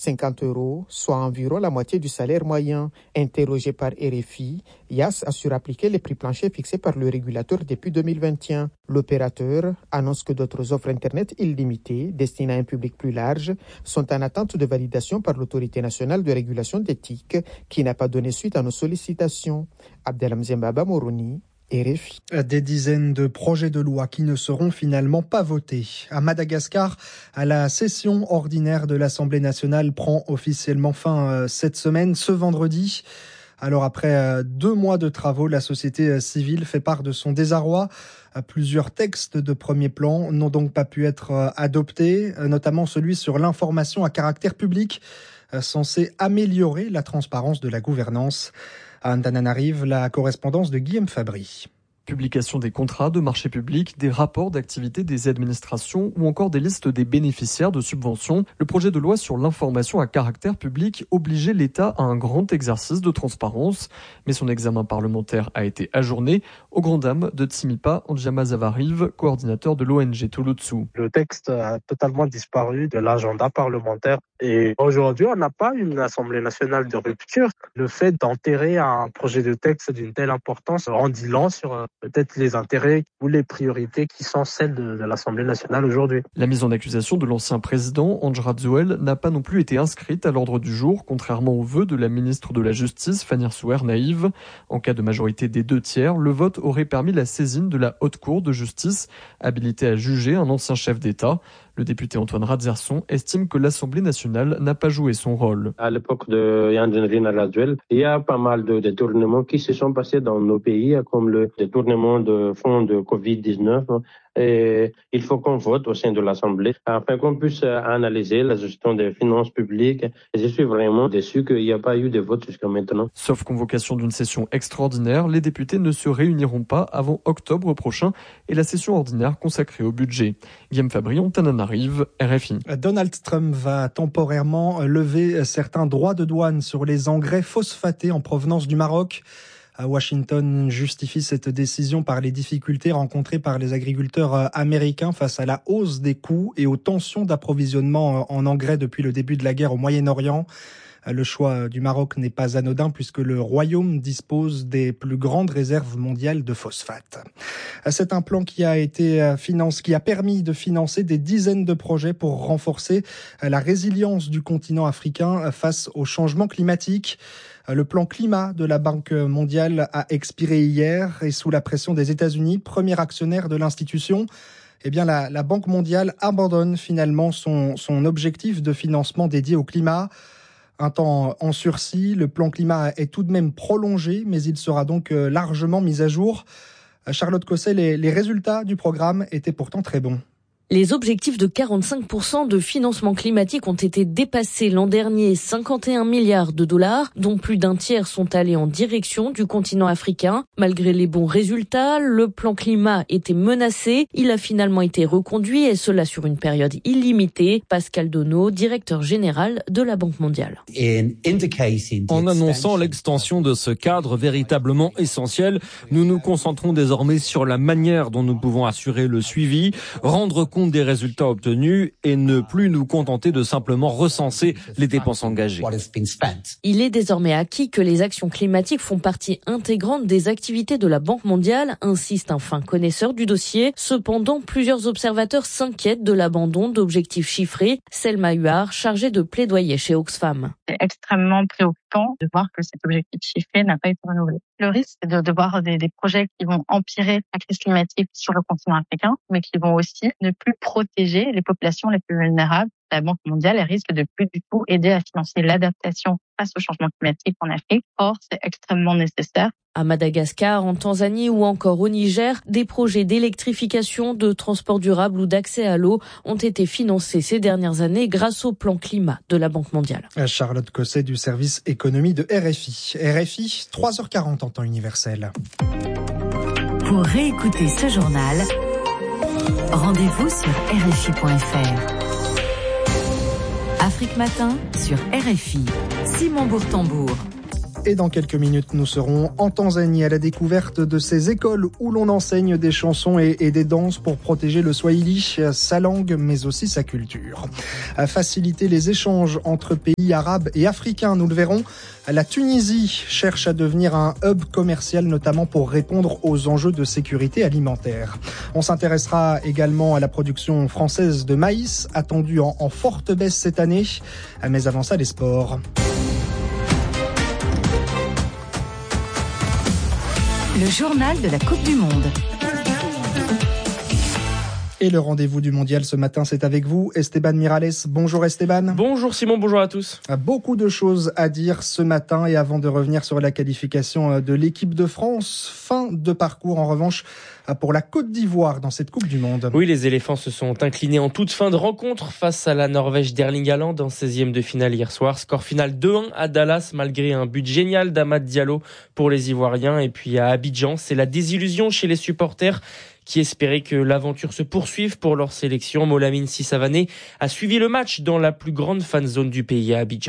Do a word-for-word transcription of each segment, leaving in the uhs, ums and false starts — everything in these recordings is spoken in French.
cinquante euros, soit environ la moitié du salaire moyen. Interrogé par R F I, Yass assure appliquer les prix planchers fixés par le régulateur depuis deux mille vingt et un. L'opérateur annonce que d'autres offres Internet illimitées, destinées à un public plus large, sont en attente de validation par l'Autorité nationale de régulation d'éthique, qui n'a pas donné suite à nos sollicitations. Abdelhamzem Baba Morouni, R F I. Des dizaines de projets de loi qui ne seront finalement pas votés. À Madagascar, à la session ordinaire de l'Assemblée nationale prend officiellement fin cette semaine, ce vendredi. Alors après deux mois de travaux, la société civile fait part de son désarroi. Plusieurs textes de premier plan n'ont donc pas pu être adoptés, notamment celui sur l'information à caractère public, censé améliorer la transparence de la gouvernance. À Antananarive, la correspondance de Guillaume Fabry. Publication des contrats de marché public, des rapports d'activité des administrations ou encore des listes des bénéficiaires de subventions. Le projet de loi sur l'information à caractère public obligeait l'État à un grand exercice de transparence. Mais son examen parlementaire a été ajourné aux grandes dames de Tsimipa Anjama Zavariv, coordinateur de l'O N G Tulutsu. Le texte a totalement disparu de l'agenda parlementaire et aujourd'hui on n'a pas une Assemblée nationale de rupture. Le fait d'enterrer un projet de texte d'une telle importance en dit long sur peut-être les intérêts ou les priorités qui sont celles de, de l'Assemblée nationale aujourd'hui. La mise en accusation de l'ancien président, Andra Zouel, n'a pas non plus été inscrite à l'ordre du jour, contrairement aux vœux de la ministre de la Justice, Fanny Rsouer Naïve. En cas de majorité des deux tiers, le vote aurait permis la saisine de la Haute Cour de justice, habilitée à juger un ancien chef d'État. Le député Antoine Radzerson estime que l'Assemblée nationale n'a pas joué son rôle. À l'époque de Yandine Radzouel, il y a pas mal de détournements qui se sont passés dans nos pays, comme le détournement de fonds de covid dix-neuf. Et il faut qu'on vote au sein de l'Assemblée afin qu'on puisse analyser la gestion des finances publiques. Et je suis vraiment déçu qu'il n'y a pas eu de vote jusqu'à maintenant. Sauf convocation d'une session extraordinaire, les députés ne se réuniront pas avant octobre prochain et la session ordinaire consacrée au budget. Guillaume Fabry, Antananarive, R F I. Donald Trump va temporairement lever certains droits de douane sur les engrais phosphatés en provenance du Maroc. À Washington justifie cette décision par les difficultés rencontrées par les agriculteurs américains face à la hausse des coûts et aux tensions d'approvisionnement en engrais depuis le début de la guerre au Moyen-Orient. Le choix du Maroc n'est pas anodin puisque le Royaume dispose des plus grandes réserves mondiales de phosphate. C'est un plan qui a été finance, qui a permis de financer des dizaines de projets pour renforcer la résilience du continent africain face au changement climatique. Le plan climat de la Banque mondiale a expiré hier et sous la pression des États-Unis, premier actionnaire de l'institution, eh bien la, la Banque mondiale abandonne finalement son, son objectif de financement dédié au climat. Un temps en sursis, le plan climat est tout de même prolongé, mais il sera donc largement mis à jour. Charlotte Cosset, les, les résultats du programme étaient pourtant très bons. Les objectifs de quarante-cinq pour cent de financement climatique ont été dépassés l'an dernier, cinquante et un milliards de dollars, dont plus d'un tiers sont allés en direction du continent africain. Malgré les bons résultats, le plan climat était menacé. Il a finalement été reconduit et cela sur une période illimitée. Pascal Donneau, directeur général de la Banque mondiale. En annonçant l'extension de ce cadre véritablement essentiel, nous nous concentrons désormais sur la manière dont nous pouvons assurer le suivi, rendre compte des résultats obtenus et ne plus nous contenter de simplement recenser les dépenses engagées. Il est désormais acquis que les actions climatiques font partie intégrante des activités de la Banque mondiale, insiste un fin connaisseur du dossier. Cependant, plusieurs observateurs s'inquiètent de l'abandon d'objectifs chiffrés. Selma Huard, chargée de plaidoyer chez Oxfam. C'est extrêmement préoccupant de voir que cet objectif chiffré n'a pas été renouvelé. Le risque, c'est de, de voir des, des projets qui vont empirer la crise climatique sur le continent africain, mais qui vont aussi ne plus protéger les populations les plus vulnérables. La Banque mondiale, elle risque de plus du tout aider à financer l'adaptation face au changement climatique en Afrique. Or, c'est extrêmement nécessaire. À Madagascar, en Tanzanie ou encore au Niger, des projets d'électrification, de transport durable ou d'accès à l'eau ont été financés ces dernières années grâce au plan climat de la Banque mondiale. Charlotte Cosset du service économie de R F I. R F I, trois heures quarante en temps universel. Pour réécouter ce journal, rendez-vous sur R F I point F R. Afrique Matin sur R F I. Simon Bourtambour. Et dans quelques minutes, nous serons en Tanzanie à la découverte de ces écoles où l'on enseigne des chansons et, et des danses pour protéger le swahili, sa langue, mais aussi sa culture. À faciliter les échanges entre pays arabes et africains, nous le verrons. La Tunisie cherche à devenir un hub commercial, notamment pour répondre aux enjeux de sécurité alimentaire. On s'intéressera également à la production française de maïs, attendue en, en forte baisse cette année. Mais avant ça, les sports. Le journal de la Coupe du Monde. Et le rendez-vous du mondial ce matin, c'est avec vous, Esteban Miralles. Bonjour Esteban. Bonjour Simon, bonjour à tous. Beaucoup de choses à dire ce matin et avant de revenir sur la qualification de l'équipe de France, fin de parcours en revanche pour la Côte d'Ivoire dans cette Coupe du Monde. Oui, les éléphants se sont inclinés en toute fin de rencontre face à la Norvège d'Erling Haaland en seizième de finale hier soir. Score final deux un à Dallas malgré un but génial d'Amad Diallo pour les Ivoiriens. Et puis à Abidjan, c'est la désillusion chez les supporters qui espéraient que l'aventure se poursuive pour leur sélection. Molamine Sissavané a suivi le match dans la plus grande fan zone du pays à Abidjan.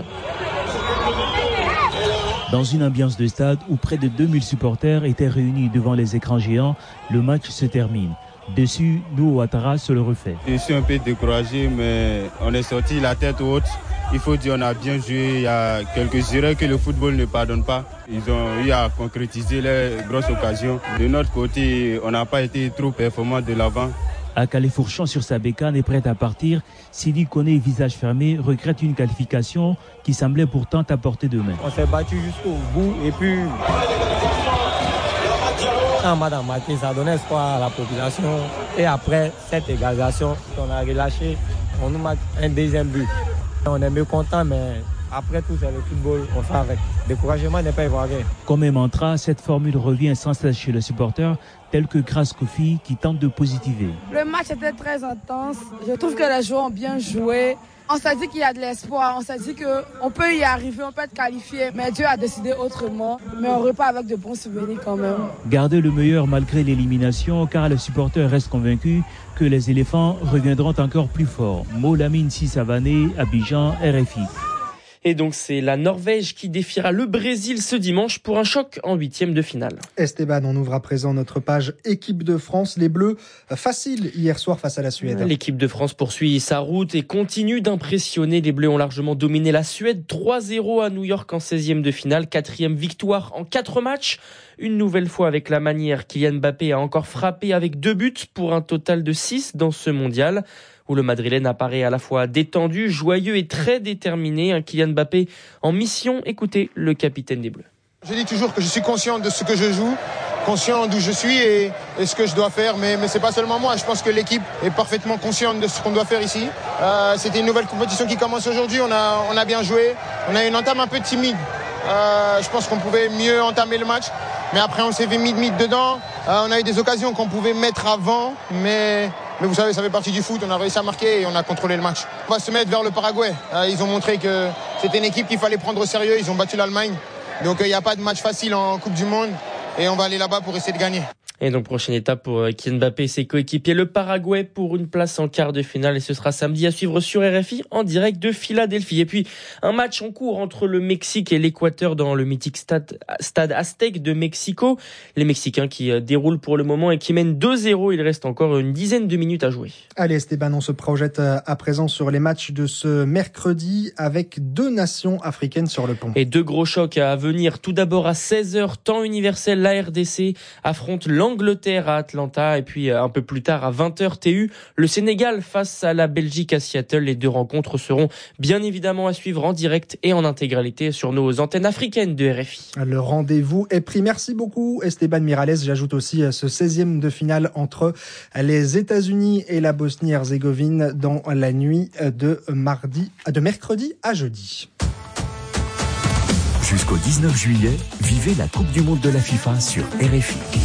Dans une ambiance de stade où près de deux mille supporters étaient réunis devant les écrans géants, le match se termine. Dessus, Nuhu Ouattara se le refait. Je suis un peu découragé, mais on est sorti la tête haute. Il faut dire qu'on a bien joué. Il y a quelques erreurs que le football ne pardonne pas. Ils ont eu à concrétiser les grosses occasions. De notre côté, on n'a pas été trop performants de l'avant. Akale fourchant sur sa bécane et prêt à partir, Sidi Koné, visage fermé, regrette une qualification qui semblait pourtant à portée de main. On s'est battu jusqu'au bout et puis quand Madame Marquez a donné espoir à la population et après cette égalisation, on a relâché, on nous marque un deuxième but. On est mieux content, mais après tout, c'est le football, on fait avec. Découragement n'est pas ivoirien. Comme un mantra, cette formule revient sans cesse chez les supporters, tel que Kras Kofi qui tente de positiver. Le match était très intense. Je trouve que les joueurs ont bien joué. On s'est dit qu'il y a de l'espoir. On s'est dit qu'on peut y arriver, on peut être qualifié. Mais Dieu a décidé autrement. Mais on repart avec de bons souvenirs quand même. Garder le meilleur malgré l'élimination, car les supporters restent convaincus que les éléphants reviendront encore plus forts. Molamine Sissavané, Abidjan, R F I. Et donc c'est la Norvège qui défiera le Brésil ce dimanche pour un choc en huitième de finale. Esteban, on ouvre à présent notre page équipe de France. Les Bleus, facile hier soir face à la Suède. L'équipe de France poursuit sa route et continue d'impressionner. Les Bleus ont largement dominé la Suède. trois zéro à New York en seizième de finale. Quatrième victoire en quatre matchs. Une nouvelle fois avec la manière, Kylian Mbappé a encore frappé avec deux buts pour un total de six dans ce mondial, où le Madrilène apparaît à la fois détendu, joyeux et très déterminé. Un Kylian Mbappé en mission. Écoutez le capitaine des Bleus. Je dis toujours que je suis conscient de ce que je joue, conscient d'où je suis et, et ce que je dois faire, mais, mais c'est pas seulement moi. Je pense que l'équipe est parfaitement consciente de ce qu'on doit faire ici. Euh, c'était une nouvelle compétition qui commence aujourd'hui. On a, on a bien joué. On a une entame un peu timide. Euh, je pense qu'on pouvait mieux entamer le match. Mais après, on s'est fait mid-mid dedans. Euh, on a eu des occasions qu'on pouvait mettre avant, mais... Mais vous savez, ça fait partie du foot, on a réussi à marquer et on a contrôlé le match. On va se mettre vers le Paraguay. Ils ont montré que c'était une équipe qu'il fallait prendre au sérieux, ils ont battu l'Allemagne. Donc il n'y a pas de match facile en Coupe du Monde et on va aller là-bas pour essayer de gagner. Et donc prochaine étape pour Kylian Mbappé et ses coéquipiers, le Paraguay pour une place en quart de finale, et ce sera samedi à suivre sur R F I en direct de Philadelphie. Et puis un match en cours entre le Mexique et l'Équateur dans le mythique stade, stade Aztec de Mexico. Les Mexicains qui déroulent pour le moment et qui mènent deux zéro, il reste encore une dizaine de minutes à jouer. Allez Esteban, on se projette à présent sur les matchs de ce mercredi avec deux nations africaines sur le pont. Et deux gros chocs à venir. Tout d'abord à seize heures, temps universel, l'A R D C affronte l'Angleterre Angleterre à Atlanta, et puis un peu plus tard à vingt heures T U, le Sénégal face à la Belgique à Seattle. Les deux rencontres seront bien évidemment à suivre en direct et en intégralité sur nos antennes africaines de R F I. Le rendez-vous est pris. Merci beaucoup Esteban Miralles. J'ajoute aussi ce seizième de finale entre les États-Unis et la Bosnie-Herzégovine dans la nuit de mardi, de mercredi à jeudi. Jusqu'au dix-neuf juillet, vivez la Coupe du Monde de la FIFA sur R F I.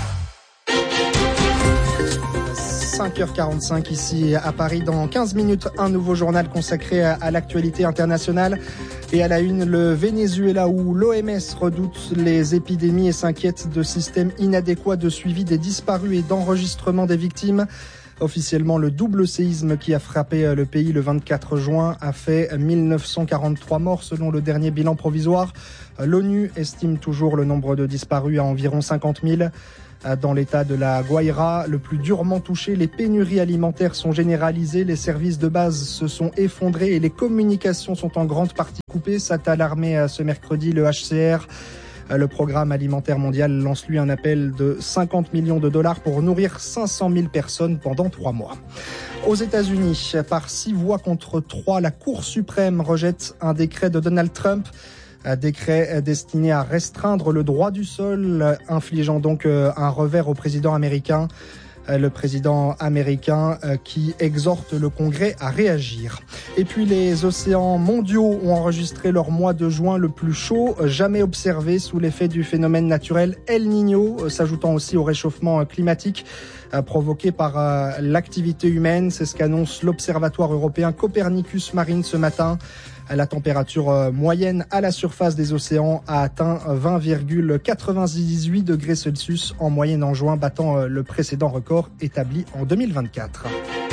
cinq heures quarante-cinq ici à Paris. Dans quinze minutes, un nouveau journal consacré à l'actualité internationale. Et à la une, le Venezuela où l'O M S redoute les épidémies et s'inquiète de systèmes inadéquats de suivi des disparus et d'enregistrement des victimes. Officiellement, le double séisme qui a frappé le pays le vingt-quatre juin a fait mille neuf cent quarante-trois morts selon le dernier bilan provisoire. L'ONU estime toujours le nombre de disparus à environ cinquante mille. Dans l'état de la Guaira, le plus durement touché, les pénuries alimentaires sont généralisées, les services de base se sont effondrés et les communications sont en grande partie coupées. Ça a alarmé ce mercredi le H C R. Le programme alimentaire mondial lance lui un appel de cinquante millions de dollars pour nourrir cinq cent mille personnes pendant trois mois. Aux États-Unis, par six voix contre trois, la Cour suprême rejette un décret de Donald Trump. Un décret destiné à restreindre le droit du sol, infligeant donc un revers au président américain. Le président américain qui exhorte le Congrès à réagir. Et puis les océans mondiaux ont enregistré leur mois de juin le plus chaud jamais observé sous l'effet du phénomène naturel El Niño, s'ajoutant aussi au réchauffement climatique provoqué par l'activité humaine. C'est ce qu'annonce l'Observatoire européen Copernicus Marine ce matin. La température moyenne à la surface des océans a atteint vingt virgule quatre-vingt-dix-huit degrés Celsius en moyenne en juin, battant le précédent record établi en deux mille vingt-quatre.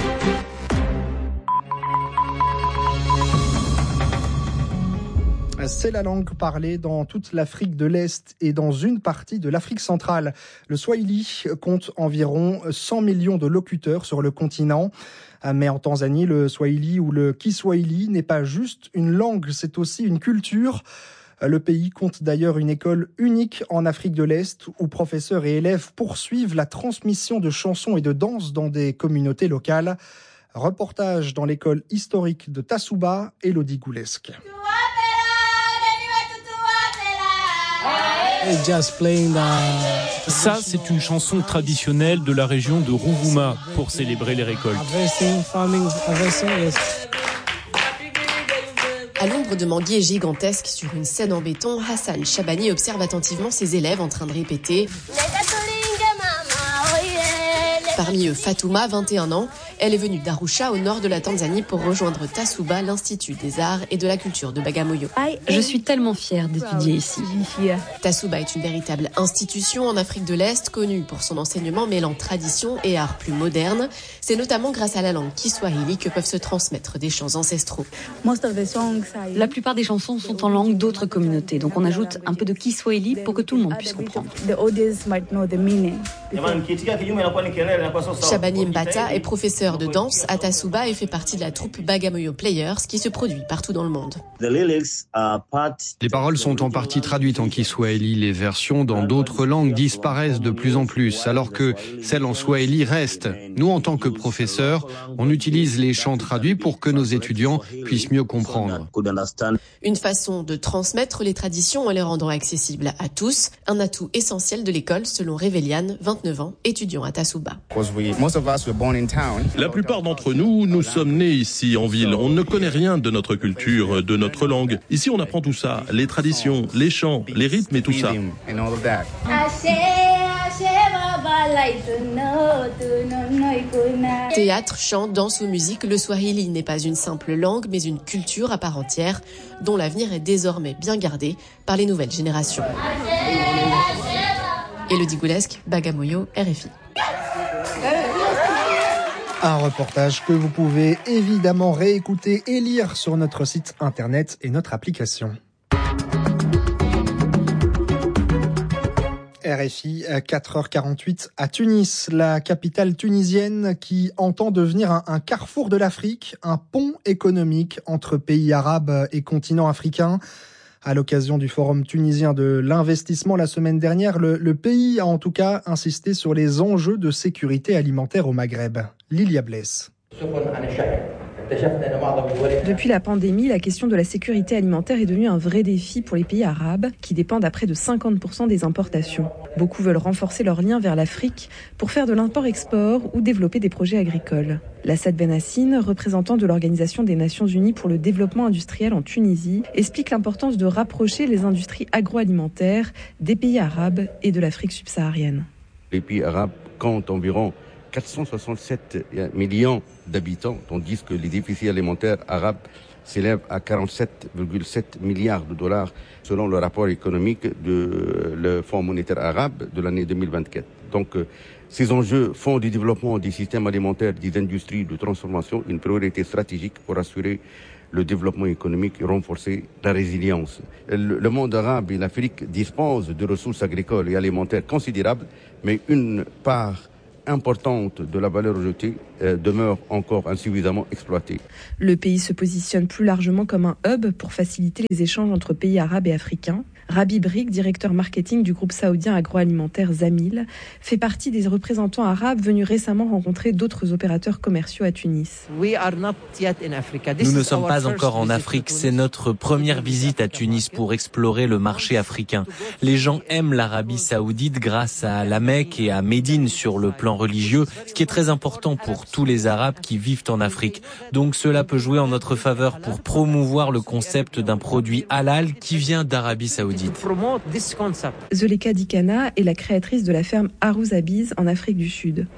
C'est la langue parlée dans toute l'Afrique de l'Est et dans une partie de l'Afrique centrale. Le Swahili compte environ cent millions de locuteurs sur le continent. Mais en Tanzanie, le Swahili ou le Kiswahili n'est pas juste une langue, c'est aussi une culture. Le pays compte d'ailleurs une école unique en Afrique de l'Est où professeurs et élèves poursuivent la transmission de chansons et de danses dans des communautés locales. Reportage dans l'école historique de Tasuba, Elodie Goulesque. Ça, c'est une chanson traditionnelle de la région de Rovuma pour célébrer les récoltes. À l'ombre de manguiers gigantesques sur une scène en béton, Hassan Chabani observe attentivement ses élèves en train de répéter. Parmi eux, Fatouma, vingt et un ans. Elle est venue d'Arusha, au nord de la Tanzanie, pour rejoindre Tasuba, l'Institut des Arts et de la Culture de Bagamoyo. Je suis tellement fière d'étudier ici. Tasuba est une véritable institution en Afrique de l'Est, connue pour son enseignement mêlant tradition et art plus moderne. C'est notamment grâce à la langue Kiswahili que peuvent se transmettre des chants ancestraux. La plupart des chansons sont en langue d'autres communautés, donc on ajoute un peu de Kiswahili pour que tout le monde puisse comprendre. Shabani Mbata est professeur de danse à Tasuba et fait partie de la troupe Bagamoyo Players qui se produit partout dans le monde. Les paroles sont en partie traduites en Kiswahili. Les versions dans d'autres langues disparaissent de plus en plus, alors que celles en Swahili restent. Nous, en tant que professeurs, on utilise les chants traduits pour que nos étudiants puissent mieux comprendre. Une façon de transmettre les traditions en les rendant accessibles à tous, un atout essentiel de l'école selon Révéliane, vingt-neuf ans, étudiant à Tasuba. La plupart d'entre nous, nous sommes nés ici en ville. On ne connaît rien de notre culture, de notre langue. Ici, on apprend tout ça, les traditions, les chants, les rythmes et tout ça. Théâtre, chant, danse ou musique, le Swahili n'est pas une simple langue, mais une culture à part entière, dont l'avenir est désormais bien gardé par les nouvelles générations. Elodie Goulesque, Bagamoyo, R F I. Un reportage que vous pouvez évidemment réécouter et lire sur notre site internet et notre application. R F I, quatre heures quarante-huit à Tunis, la capitale tunisienne qui entend devenir un, un carrefour de l'Afrique, un pont économique entre pays arabes et continent africain. À l'occasion du forum tunisien de l'investissement la semaine dernière, le, le pays a en tout cas insisté sur les enjeux de sécurité alimentaire au Maghreb. Lilia Bless. Depuis la pandémie, la question de la sécurité alimentaire est devenue un vrai défi pour les pays arabes qui dépendent à près de cinquante pour cent des importations. Beaucoup veulent renforcer leurs liens vers l'Afrique pour faire de l'import-export ou développer des projets agricoles. Lassad Benassine, représentant de l'Organisation des Nations Unies pour le développement industriel en Tunisie, explique l'importance de rapprocher les industries agroalimentaires des pays arabes et de l'Afrique subsaharienne. Les pays arabes comptent environ quatre cent soixante-sept millions d'habitants, tandis que les déficits alimentaires arabes s'élèvent à quarante-sept virgule sept milliards de dollars selon le rapport économique du Fonds monétaire arabe de l'année deux mille vingt-quatre. Donc, euh, ces enjeux font du développement des systèmes alimentaires, des industries de transformation une priorité stratégique pour assurer le développement économique et renforcer la résilience. Le, le monde arabe et l'Afrique disposent de ressources agricoles et alimentaires considérables, mais une part importante de la valeur ajoutée euh, demeure encore insuffisamment exploitée. Le pays se positionne plus largement comme un hub pour faciliter les échanges entre pays arabes et africains. Rabi Brik, directeur marketing du groupe saoudien agroalimentaire Zamil, fait partie des représentants arabes venus récemment rencontrer d'autres opérateurs commerciaux à Tunis. Nous ne sommes pas encore en Afrique, c'est notre première visite à Tunis pour explorer le marché africain. Les gens aiment l'Arabie saoudite grâce à la Mecque et à Médine sur le plan religieux, ce qui est très important pour tous les Arabes qui vivent en Afrique. Donc cela peut jouer en notre faveur pour promouvoir le concept d'un produit halal qui vient d'Arabie saoudite. Zuleka Dikana est la créatrice de la ferme Arouzabiz en Afrique du Sud.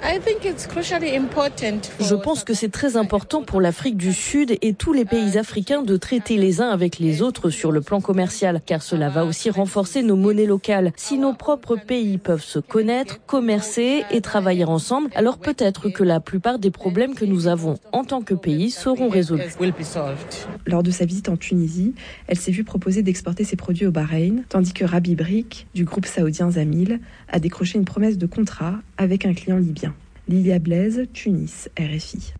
Je pense que c'est très important pour l'Afrique du Sud et tous les pays africains de traiter les uns avec les autres sur le plan commercial, car cela va aussi renforcer nos monnaies locales. Si nos propres pays peuvent se connaître, commercer et travailler ensemble, alors peut-être que la plupart des problèmes que nous avons en tant que pays seront résolus. Lors de sa visite en Tunisie, elle s'est vue proposer d'exporter ses produits au Bahreïn, tandis que Rabi Brik, du groupe saoudien Zamil, a décroché une promesse de contrat avec un client libyen. Lilia Blaise, Tunis, R F I.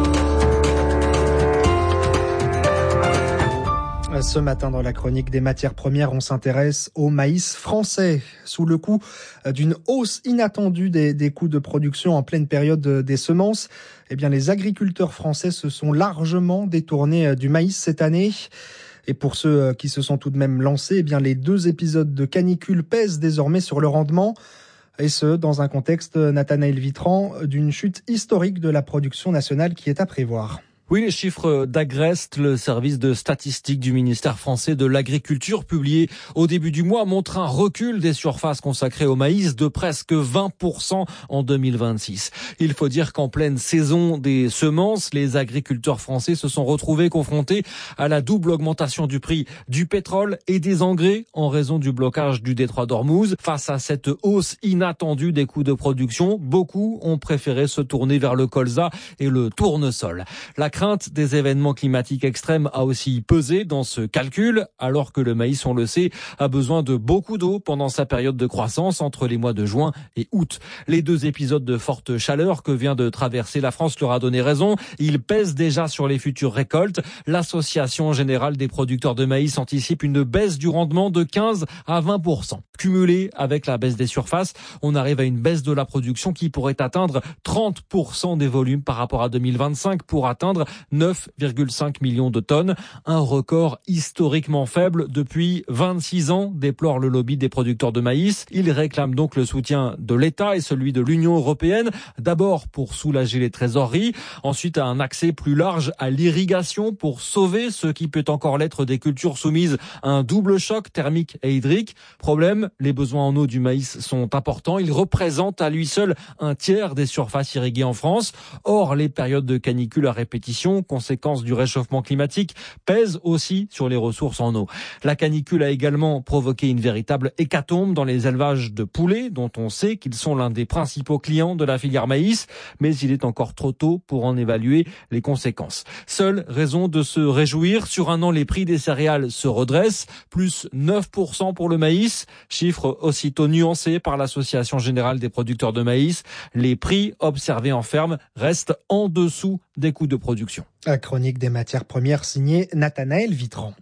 Ce matin, dans la chronique des matières premières, on s'intéresse au maïs français. Sous le coup d'une hausse inattendue des, des coûts de production en pleine période des semences, eh bien, les agriculteurs français se sont largement détournés du maïs cette année. Et pour ceux qui se sont tout de même lancés, eh bien, les deux épisodes de canicule pèsent désormais sur le rendement. Et ce, dans un contexte, Nathanaël Vitran, d'une chute historique de la production nationale qui est à prévoir. Oui, les chiffres d'Agrest, le service de statistique du ministère français de l'Agriculture, publié au début du mois, montrent un recul des surfaces consacrées au maïs de presque vingt pour cent en deux mille vingt-six. Il faut dire qu'en pleine saison des semences, les agriculteurs français se sont retrouvés confrontés à la double augmentation du prix du pétrole et des engrais en raison du blocage du détroit d'Ormuz. Face à cette hausse inattendue des coûts de production, beaucoup ont préféré se tourner vers le colza et le tournesol. La crainte des événements climatiques extrêmes a aussi pesé dans ce calcul, alors que le maïs, on le sait, a besoin de beaucoup d'eau pendant sa période de croissance entre les mois de juin et août. Les deux épisodes de forte chaleur que vient de traverser la France leur a donné raison. Ils pèsent déjà sur les futures récoltes. L'Association générale des producteurs de maïs anticipe une baisse du rendement de quinze à vingt pour cent. Cumulée avec la baisse des surfaces, on arrive à une baisse de la production qui pourrait atteindre trente pour cent des volumes par rapport à deux mille vingt-cinq pour atteindre neuf virgule cinq millions de tonnes. Un record historiquement faible depuis vingt-six ans, déplore le lobby des producteurs de maïs. Il réclame donc le soutien de l'État et celui de l'Union européenne, d'abord pour soulager les trésoreries, ensuite un accès plus large à l'irrigation pour sauver ce qui peut encore l'être des cultures soumises à un double choc thermique et hydrique. Problème, les besoins en eau du maïs sont importants. Ils représentent à lui seul un tiers des surfaces irriguées en France. Or, les périodes de canicule à répétition, conséquence du réchauffement climatique, pèsent aussi sur les ressources en eau. La canicule a également provoqué une véritable hécatombe dans les élevages de poulets, dont on sait qu'ils sont l'un des principaux clients de la filière maïs, mais il est encore trop tôt pour en évaluer les conséquences. Seule raison de se réjouir, sur un an, les prix des céréales se redressent, plus neuf pour cent pour le maïs, chiffre aussitôt nuancé par l'Association générale des producteurs de maïs. Les prix observés en ferme restent en dessous des coûts de production. La chronique des matières premières signée Nathanaël Vitran.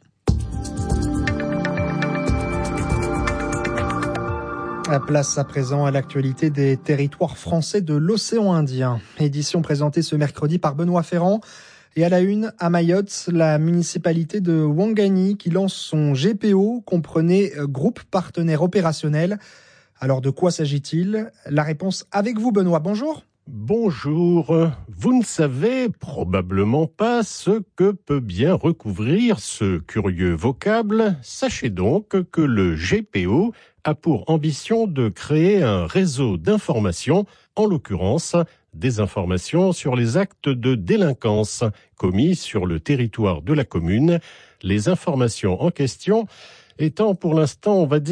Place à présent à l'actualité des territoires français de l'océan Indien. Édition présentée ce mercredi par Benoît Ferrand. Et à la une, à Mayotte, la municipalité de Ouangani qui lance son G P O, comprenait groupe partenaire opérationnel. Alors de quoi s'agit-il? La réponse avec vous, Benoît. Bonjour. Bonjour. Vous ne savez probablement pas ce que peut bien recouvrir ce curieux vocable. Sachez donc que le G P O a pour ambition de créer un réseau d'informations, en l'occurrence des informations sur les actes de délinquance commis sur le territoire de la commune, les informations en question étant pour l'instant, on va dire,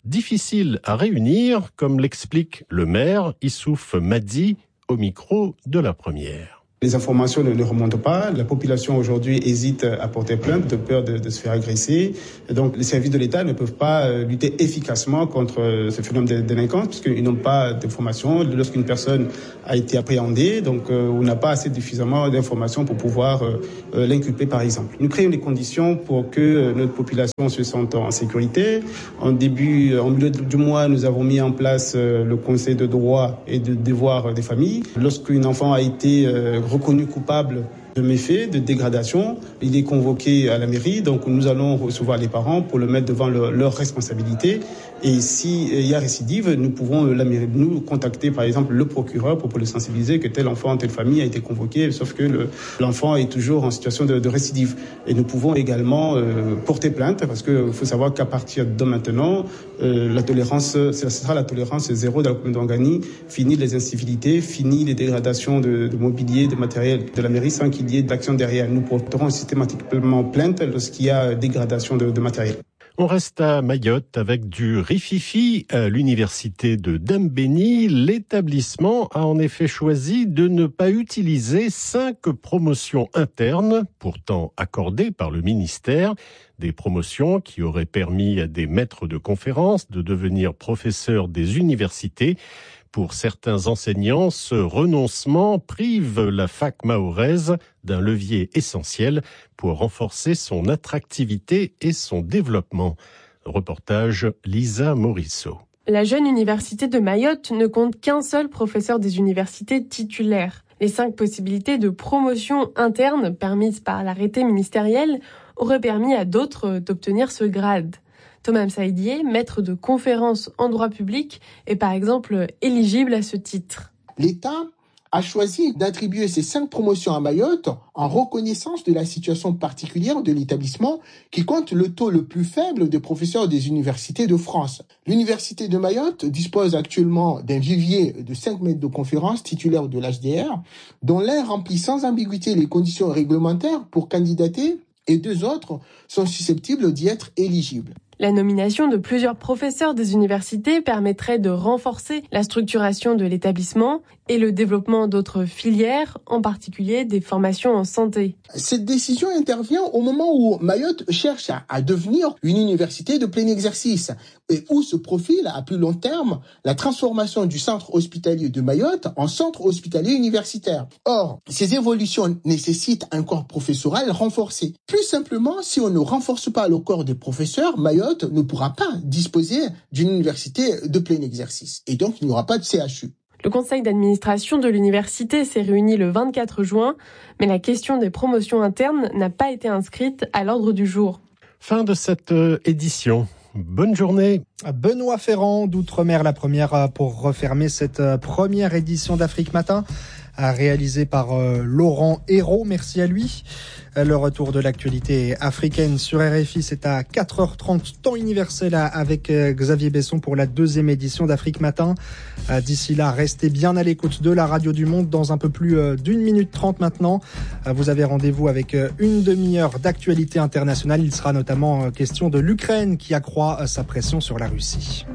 difficile à réunir, comme l'explique le maire Issouf Madi au micro de la première. Les informations ne, ne remontent pas. La population aujourd'hui hésite à porter plainte de peur de, de se faire agresser. Et donc les services de l'État ne peuvent pas lutter efficacement contre ce phénomène de délinquance puisqu'ils n'ont pas d'informations. Lorsqu'une personne a été appréhendée, donc euh, on n'a pas assez suffisamment d'informations pour pouvoir euh, l'inculper par exemple. Nous créons les conditions pour que notre population se sente en sécurité. En début, en milieu du mois, nous avons mis en place euh, le conseil de droit et de devoir des familles. Lorsqu'un enfant a été euh, reconnu coupable de méfaits, de dégradation, il est convoqué à la mairie, donc nous allons recevoir les parents pour le mettre devant le, leurs responsabilités. Et s'il y a récidive, nous pouvons la mairie, nous contacter par exemple le procureur pour, pour le sensibiliser que tel enfant, telle famille a été convoqué, sauf que le, l'enfant est toujours en situation de, de récidive. Et nous pouvons également euh, porter plainte parce qu'il faut savoir qu'à partir de maintenant, euh, la tolérance, ce sera la tolérance zéro dans la commune d'Ouangani, fini les incivilités, fini les dégradations de, de mobilier, de matériel de la mairie sans qu'il y ait d'action derrière. Nous porterons systématiquement plainte lorsqu'il y a dégradation de, de matériel. On reste à Mayotte avec du rififi à l'université de Dembéni. L'établissement a en effet choisi de ne pas utiliser cinq promotions internes, pourtant accordées par le ministère. Des promotions qui auraient permis à des maîtres de conférences de devenir professeurs des universités. Pour certains enseignants, ce renoncement prive la fac mahoraise d'un levier essentiel pour renforcer son attractivité et son développement. Reportage Lisa Morisseau. La jeune université de Mayotte ne compte qu'un seul professeur des universités titulaires. Les cinq possibilités de promotion interne permises par l'arrêté ministériel auraient permis à d'autres d'obtenir ce grade. Thomas Msaïdié, maître de conférences en droit public, est par exemple éligible à ce titre. L'État a choisi d'attribuer ces cinq promotions à Mayotte en reconnaissance de la situation particulière de l'établissement qui compte le taux le plus faible de professeurs des universités de France. L'université de Mayotte dispose actuellement d'un vivier de cinq maîtres de conférences titulaires de l'H D R, dont l'un remplit sans ambiguïté les conditions réglementaires pour candidater et deux autres sont susceptibles d'y être éligibles. La nomination de plusieurs professeurs des universités permettrait de renforcer la structuration de l'établissement et le développement d'autres filières, en particulier des formations en santé. Cette décision intervient au moment où Mayotte cherche à, à devenir une université de plein exercice et où se profile à plus long terme la transformation du centre hospitalier de Mayotte en centre hospitalier universitaire. Or, ces évolutions nécessitent un corps professoral renforcé. Plus simplement, si on ne renforce pas le corps des professeurs, Mayotte ne pourra pas disposer d'une université de plein exercice. Et donc, il n'y aura pas de C H U. Le conseil d'administration de l'université s'est réuni le vingt-quatre juin, mais la question des promotions internes n'a pas été inscrite à l'ordre du jour. Fin de cette édition. Bonne journée. Benoît Ferrand d'Outre-mer, la première pour refermer cette première édition d'Afrique Matin, réalisée par Laurent Hérault. Merci à lui. Le retour de l'actualité africaine sur R F I, c'est à quatre heures trente, temps universel, avec Xavier Besson pour la deuxième édition d'Afrique Matin. D'ici là, restez bien à l'écoute de la Radio du Monde. Dans un peu plus d'une minute trente maintenant, vous avez rendez-vous avec une demi-heure d'actualité internationale. Il sera notamment question de l'Ukraine qui accroît sa pression sur la Russie.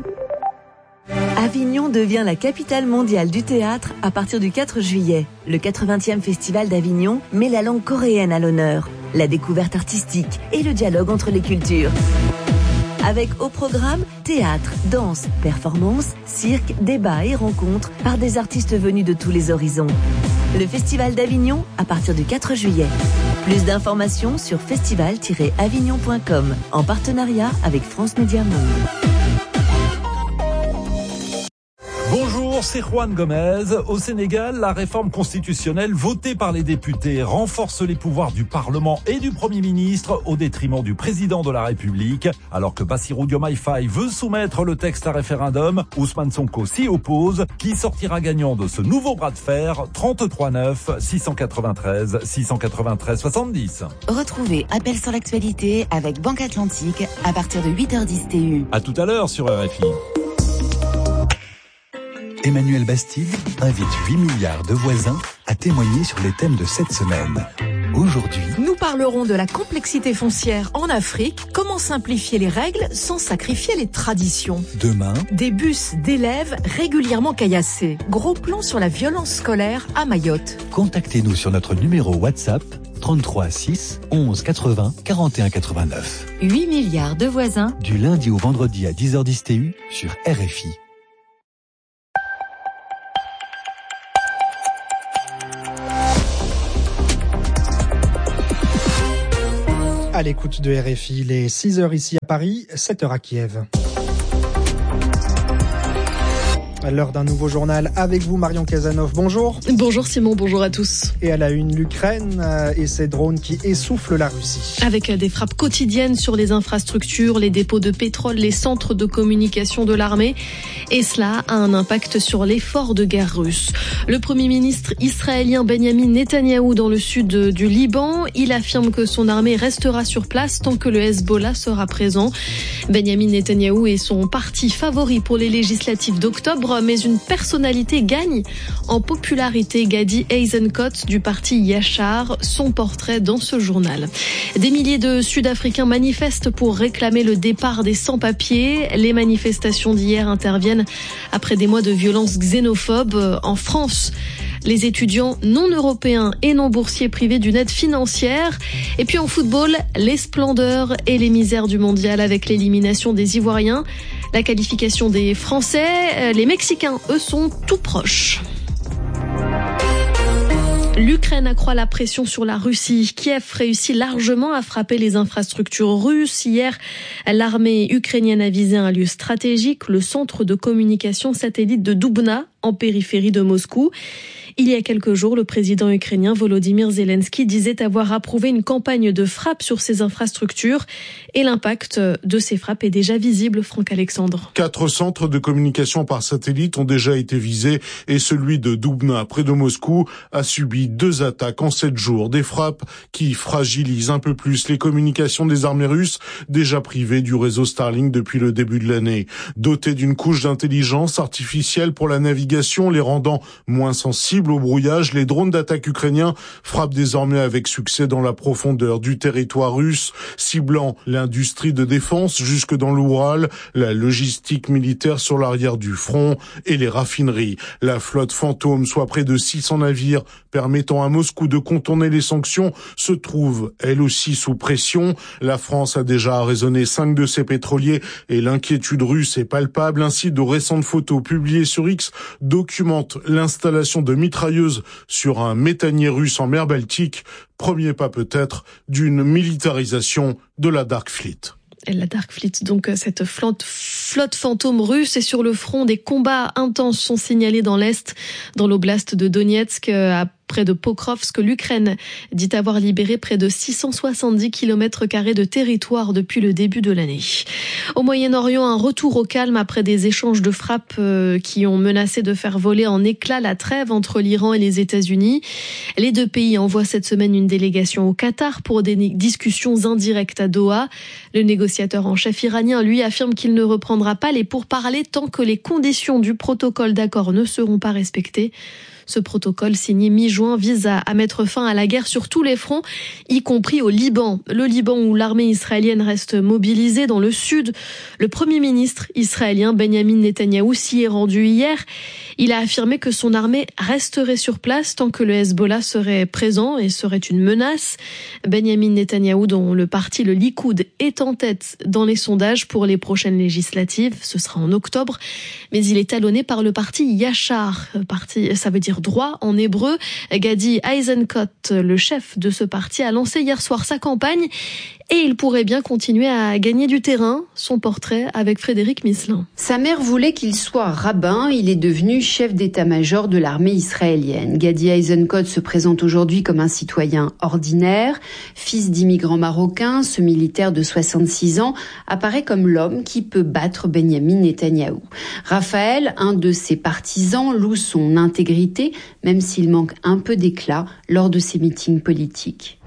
Avignon devient la capitale mondiale du théâtre à partir du quatre juillet. Le quatre-vingtième festival d'Avignon met la langue coréenne à l'honneur, la découverte artistique et le dialogue entre les cultures. Avec au programme théâtre, danse, performance, cirque, débats et rencontres par des artistes venus de tous les horizons. Le Festival d'Avignon à partir du quatre juillet. Plus d'informations sur festival tiret avignon point com en partenariat avec France Média Monde. Bonjour, c'est Juan Gomez. Au Sénégal, la réforme constitutionnelle votée par les députés renforce les pouvoirs du Parlement et du Premier ministre au détriment du président de la République. Alors que Bassirou Diomaye Faye veut soumettre le texte à référendum, Ousmane Sonko s'y oppose. Qui sortira gagnant de ce nouveau bras de fer? trente-trois neuf, six cent quatre-vingt-treize, six cent quatre-vingt-treize, soixante-dix. Retrouvez Appel sur l'actualité avec Banque Atlantique à partir de huit heures dix T U. À tout à l'heure sur R F I. Emmanuel Bastide invite huit milliards de voisins à témoigner sur les thèmes de cette semaine. Aujourd'hui, nous parlerons de la complexité foncière en Afrique, comment simplifier les règles sans sacrifier les traditions. Demain, des bus d'élèves régulièrement caillassés. Gros plan sur la violence scolaire à Mayotte. Contactez-nous sur notre numéro WhatsApp trente-trois six onze quatre-vingts quarante et un quatre-vingt-neuf. huit milliards de voisins. Du lundi au vendredi à dix heures dix T U sur R F I. À l'écoute de R F I, les six heures ici à Paris, sept heures à Kiev. À l'heure d'un nouveau journal avec vous, Marion Casanov. Bonjour. Bonjour Simon, bonjour à tous. Et à la une, l'Ukraine et ses drones qui essoufflent la Russie. Avec des frappes quotidiennes sur les infrastructures, les dépôts de pétrole, les centres de communication de l'armée. Et cela a un impact sur l'effort de guerre russe. Le Premier ministre israélien Benyamin Netanyahou dans le sud du Liban, il affirme que son armée restera sur place tant que le Hezbollah sera présent. Benyamin Netanyahou est son parti favori pour les législatives d'octobre, mais une personnalité gagne en popularité. Gadi Eisenkot du parti Yachar, son portrait dans ce journal. Des milliers de Sud-Africains manifestent pour réclamer le départ des sans-papiers. Les manifestations d'hier interviennent après des mois de violences xénophobes en France. Les étudiants non européens et non boursiers privés d'une aide financière. Et puis en football, les splendeurs et les misères du mondial avec l'élimination des Ivoiriens. La qualification des Français, les Mexicains, eux, sont tout proches. L'Ukraine accroît la pression sur la Russie. Kiev réussit largement à frapper les infrastructures russes. Hier, l'armée ukrainienne a visé un lieu stratégique, le centre de communication satellite de Doubna, en périphérie de Moscou. Il y a quelques jours, le président ukrainien Volodymyr Zelensky disait avoir approuvé une campagne de frappe sur ces infrastructures. Et l'impact de ces frappes est déjà visible, Franck Alexandre. Quatre centres de communication par satellite ont déjà été visés et celui de Doubna, près de Moscou, a subi deux attaques en sept jours. Des frappes qui fragilisent un peu plus les communications des armées russes, déjà privées du réseau Starlink depuis le début de l'année. Dotés d'une couche d'intelligence artificielle pour la navigation, les rendant moins sensibles au brouillage, les drones d'attaque ukrainiens frappent désormais avec succès dans la profondeur du territoire russe, ciblant l'industrie de défense jusque dans l'Oural, la logistique militaire sur l'arrière du front et les raffineries. La flotte fantôme, soit près de six cents navires permettant à Moscou de contourner les sanctions, se trouve elle aussi sous pression. La France a déjà arraisonné cinq de ses pétroliers et l'inquiétude russe est palpable. Ainsi, de récentes photos publiées sur X documentent l'installation de mitrailleuses sur un méthanier russe en mer Baltique, premier pas peut-être d'une militarisation de la Dark Fleet. Et la Dark Fleet, donc cette flotte, flotte fantôme russe, est sur le front. Des combats intenses sont signalés dans l'Est, dans l'oblast de Donetsk, à près de Pokrovsk. L'Ukraine dit avoir libéré près de six cent soixante-dix kilomètres carrés de territoire depuis le début de l'année. Au Moyen-Orient, un retour au calme après des échanges de frappes qui ont menacé de faire voler en éclats la trêve entre l'Iran et les États-Unis. Les deux pays envoient cette semaine une délégation au Qatar pour des discussions indirectes à Doha. Le négociateur en chef iranien, lui, affirme qu'il ne reprendra pas les pourparlers tant que les conditions du protocole d'accord ne seront pas respectées. Ce protocole signé mi-juin vise à, à mettre fin à la guerre sur tous les fronts, y compris au Liban. Le Liban où l'armée israélienne reste mobilisée dans le sud. Le Premier ministre israélien Benyamin Netanyahou s'y est rendu hier. Il a affirmé que son armée resterait sur place tant que le Hezbollah serait présent et serait une menace. Benyamin Netanyahou, dont le parti, le Likoud, est en tête dans les sondages pour les prochaines législatives. Ce sera en octobre. Mais il est talonné par le parti Yachar. Parti, ça veut dire droit en hébreu. Gadi Eisenkot, le chef de ce parti, a lancé hier soir sa campagne et il pourrait bien continuer à gagner du terrain. Son portrait avec Frédéric Misselin. Sa mère voulait qu'il soit rabbin. Il est devenu chef d'état-major de l'armée israélienne. Gadi Eisenkot se présente aujourd'hui comme un citoyen ordinaire. Fils d'immigrants marocains, ce militaire de soixante-six ans apparaît comme l'homme qui peut battre Benyamin Netanyahou. Raphaël, un de ses partisans, loue son intégrité, même s'il manque un peu d'éclat lors de ses meetings politiques.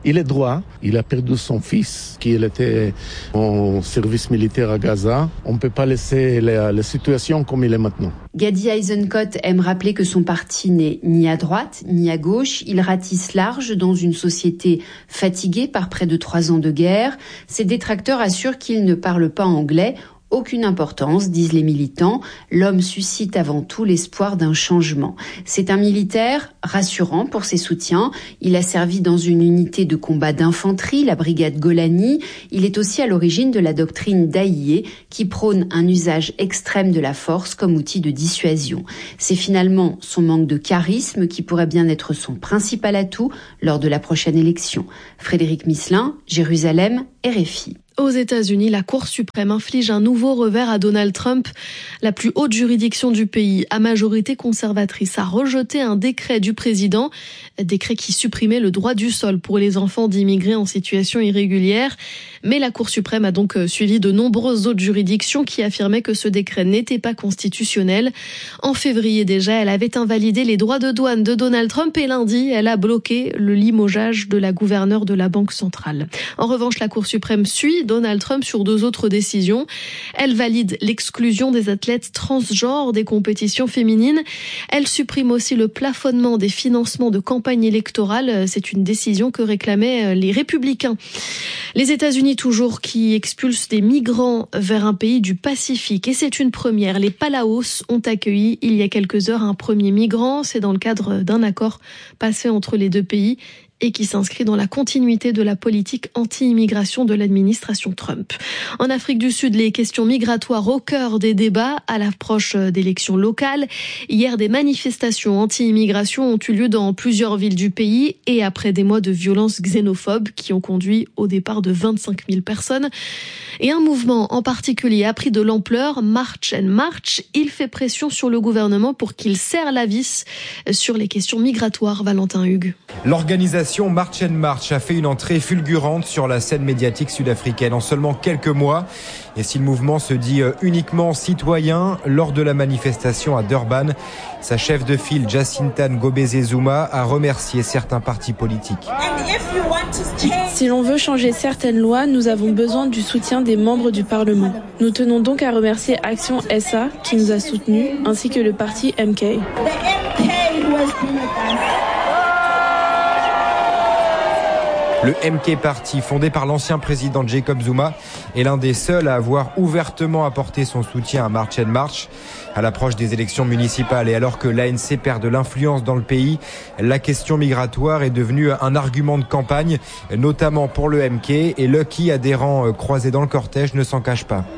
Il est droit, il a perdu son fils qui était en service militaire à Gaza. On ne peut pas laisser la, la situation comme il est maintenant. Gadi Eisenkot aime rappeler que son parti n'est ni à droite ni à gauche. Il ratisse large dans une société fatiguée par près de trois ans de guerre. Ses détracteurs assurent qu'il ne parle pas anglais. Aucune importance, disent les militants. L'homme suscite avant tout l'espoir d'un changement. C'est un militaire rassurant pour ses soutiens. Il a servi dans une unité de combat d'infanterie, la brigade Golani. Il est aussi à l'origine de la doctrine d'Aïe, qui prône un usage extrême de la force comme outil de dissuasion. C'est finalement son manque de charisme qui pourrait bien être son principal atout lors de la prochaine élection. Frédéric Misselin, Jérusalem, R F I. Aux États-Unis, la Cour suprême inflige un nouveau revers à Donald Trump. La plus haute juridiction du pays, à majorité conservatrice, a rejeté un décret du président, décret qui supprimait le droit du sol pour les enfants d'immigrés en situation irrégulière. Mais la Cour suprême a donc suivi de nombreuses autres juridictions qui affirmaient que ce décret n'était pas constitutionnel. En février déjà, elle avait invalidé les droits de douane de Donald Trump et lundi, elle a bloqué le limogeage de la gouverneure de la Banque centrale. En revanche, la Cour suprême suit Donald Trump sur deux autres décisions. Elle valide l'exclusion des athlètes transgenres des compétitions féminines. Elle supprime aussi le plafonnement des financements de campagne électorale. C'est une décision que réclamaient les Républicains. Les États-Unis toujours qui expulsent des migrants vers un pays du Pacifique. Et c'est une première. Les Palaos ont accueilli il y a quelques heures un premier migrant. C'est dans le cadre d'un accord passé entre les deux pays et qui s'inscrit dans la continuité de la politique anti-immigration de l'administration Trump. En Afrique du Sud, les questions migratoires au cœur des débats à l'approche d'élections locales. Hier, des manifestations anti-immigration ont eu lieu dans plusieurs villes du pays et après des mois de violences xénophobes qui ont conduit au départ de vingt-cinq mille personnes. Et un mouvement en particulier a pris de l'ampleur, March and March. Il fait pression sur le gouvernement pour qu'il serre la vis sur les questions migratoires. Valentin Hugues. L'organisation March and March a fait une entrée fulgurante sur la scène médiatique sud-africaine en seulement quelques mois. Et si le mouvement se dit uniquement citoyen, lors de la manifestation à Durban, sa chef de file Jacinta Ngobese Zuma a remercié certains partis politiques. Si l'on veut changer certaines lois, nous avons besoin du soutien des membres du Parlement. Nous tenons donc à remercier Action S A qui nous a soutenus, ainsi que le parti M K. Le M K Party, fondé par l'ancien président Jacob Zuma, est l'un des seuls à avoir ouvertement apporté son soutien à March and March. À l'approche des élections municipales et alors que l'A N C perd de l'influence dans le pays, la question migratoire est devenue un argument de campagne, notamment pour le M K, et Lucky, adhérent croisé dans le cortège, ne s'en cache pas.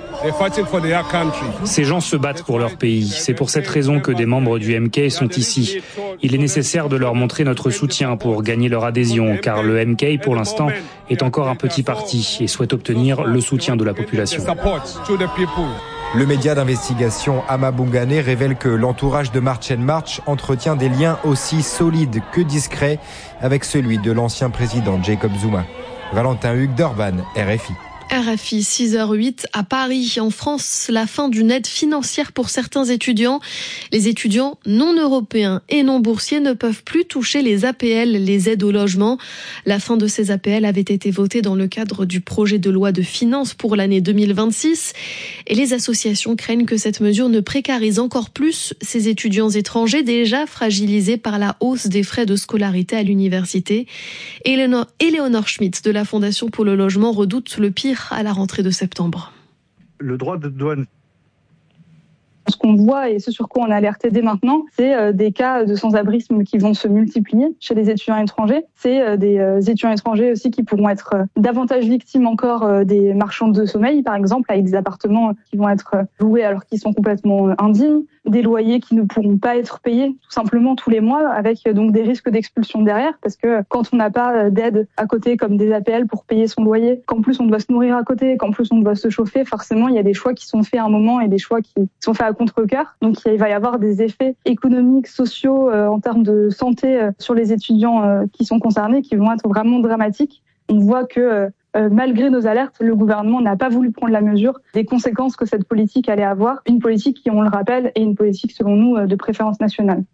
Ces gens se battent pour leur pays. C'est pour cette raison que des membres du M K sont ici. Il est nécessaire de leur montrer notre soutien pour gagner leur adhésion, car le M K, pour l'instant, est encore un petit parti et souhaite obtenir le soutien de la population. Le média d'investigation Amabungane révèle que l'entourage de March and March entretient des liens aussi solides que discrets avec celui de l'ancien président Jacob Zuma. Valentin Hugues, Durban, R F I. R F I, six heures huit à Paris. En France, la fin d'une aide financière pour certains étudiants. Les étudiants non européens et non boursiers ne peuvent plus toucher les A P L, les aides au logement. La fin de ces A P L avait été votée dans le cadre du projet de loi de finances pour l'année deux mille vingt-six. Et les associations craignent que cette mesure ne précarise encore plus ces étudiants étrangers déjà fragilisés par la hausse des frais de scolarité à l'université. Éléonore, Éléonore Schmitt de la Fondation pour le logement redoute le pire à la rentrée de septembre. Le droit de douane. Ce qu'on voit et ce sur quoi on a alerté dès maintenant, c'est des cas de sans-abrisme qui vont se multiplier chez les étudiants étrangers. C'est des étudiants étrangers aussi qui pourront être davantage victimes encore des marchands de sommeil, par exemple, avec des appartements qui vont être loués alors qu'ils sont complètement indignes, des loyers qui ne pourront pas être payés tout simplement tous les mois, avec donc des risques d'expulsion derrière, parce que quand on n'a pas d'aide à côté comme des A P L pour payer son loyer, qu'en plus on doit se nourrir à côté, qu'en plus on doit se chauffer, forcément il y a des choix qui sont faits à un moment et des choix qui sont faits à contre-cœur. Donc il va y avoir des effets économiques, sociaux, euh, en termes de santé euh, sur les étudiants euh, qui sont concernés, qui vont être vraiment dramatiques. On voit que euh, Euh, malgré nos alertes, le gouvernement n'a pas voulu prendre la mesure des conséquences que cette politique allait avoir. Une politique qui, on le rappelle, est une politique, selon nous, de préférence nationale.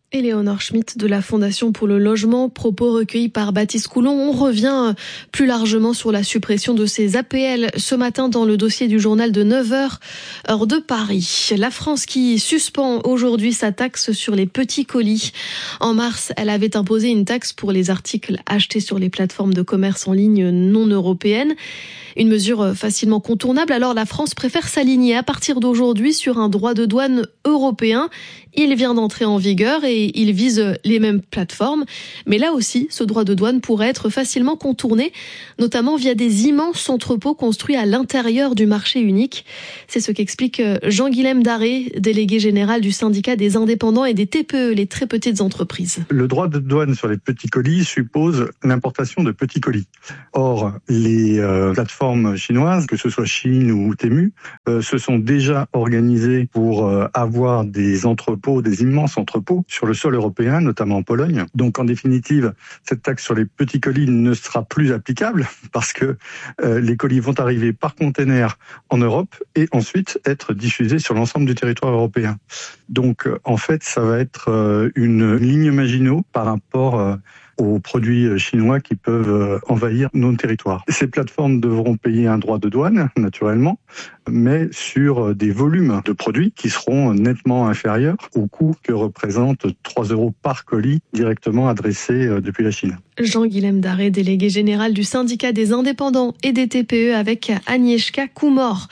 Éléonore Schmitt de la Fondation pour le logement, propos recueillis par Baptiste Coulon. On revient plus largement sur la suppression de ces A P L ce matin dans le dossier du journal de neuf heures, heure de Paris. La France qui suspend aujourd'hui sa taxe sur les petits colis. En mars, elle avait imposé une taxe pour les articles achetés sur les plateformes de commerce en ligne non européennes. Une mesure facilement contournable, alors la France préfère s'aligner à partir d'aujourd'hui sur un droit de douane européen. Il vient d'entrer en vigueur et il vise les mêmes plateformes. Mais là aussi, ce droit de douane pourrait être facilement contourné, notamment via des immenses entrepôts construits à l'intérieur du marché unique. C'est ce qu'explique Jean-Guilhem Daré, délégué général du syndicat des indépendants et des T P E, les très petites entreprises. Le droit de douane sur les petits colis suppose l'importation de petits colis. Or, les euh, plateformes chinoises, que ce soit Chine ou Temu, euh, se sont déjà organisées pour euh, avoir des entrepôts des immenses entrepôts sur le sol européen, notamment en Pologne. Donc en définitive, cette taxe sur les petits colis ne sera plus applicable parce que euh, les colis vont arriver par container en Europe et ensuite être diffusés sur l'ensemble du territoire européen. Donc euh, en fait, ça va être euh, une ligne Maginot par rapport euh, aux produits chinois qui peuvent envahir nos territoires. Ces plateformes devront payer un droit de douane, naturellement, mais sur des volumes de produits qui seront nettement inférieurs au coût que représente trois euros par colis directement adressé depuis la Chine. Jean-Guilhem Daré, délégué général du syndicat des indépendants et des T P E avec Agnieszka Kumor.